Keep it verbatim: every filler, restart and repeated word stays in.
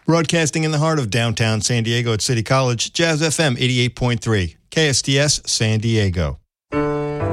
Broadcasting in the heart of downtown San Diego at City College, Jazz F M eighty-eight point three, K S D S San Diego.